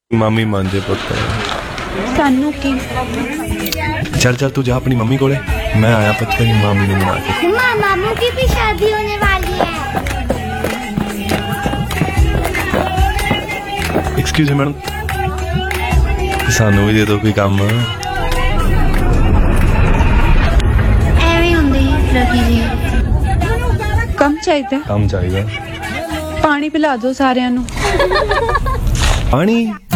मामी मांजे पुत सानू की चल चल तू जा अपनी मम्मी कोले, मैं आया पुत तेरी मामी ने मना के। मामू की भी शादी होने वाली है। एक्सक्यूज मी मैडम, सानू भी दे दो कोई काम। ਐਵੇਂ ਹੁੰਦੇ ਹੀ ਲੱਗੀ ਜੀ। कम चाहिए काम चाहिए पानी पिला दो सारिਆਂ ਨੂੰ। पानी।